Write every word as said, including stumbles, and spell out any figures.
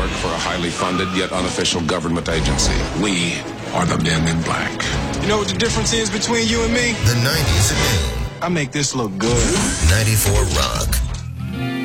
work for a highly funded yet unofficial government agency. We are the Men in Black. You know what the difference is between you and me? The nineties at noon. I make this look good. ninety-four Rock.